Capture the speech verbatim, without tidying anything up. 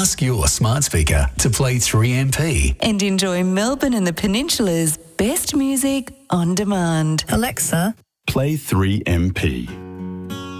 Ask your smart speaker to play three M P. And enjoy Melbourne and the Peninsula's best music on demand. Alexa, Play three M P.